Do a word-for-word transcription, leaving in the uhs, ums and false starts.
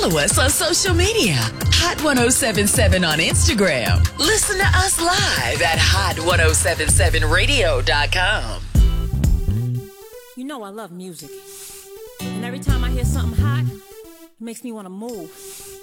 Follow us on social media. Hot ten seventy-seven on Instagram. Listen to us live at hot ten seventy-seven radio dot com. You know I love music. And every time I hear something hot, it makes me want to move.